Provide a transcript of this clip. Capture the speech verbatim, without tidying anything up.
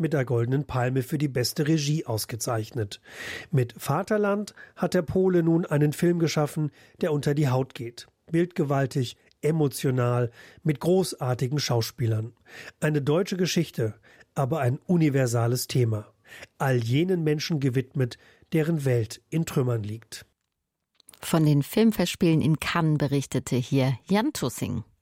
mit der Goldenen Palme für die beste Regie ausgezeichnet. Mit Vaterland hat der Pole nun einen Film geschaffen, der unter die Haut geht. Bildgewaltig, emotional, mit großartigen Schauspielern. Eine deutsche Geschichte, aber ein universales Thema. All jenen Menschen gewidmet, deren Welt in Trümmern liegt. Von den Filmfestspielen in Cannes berichtete hier Jan Tussing.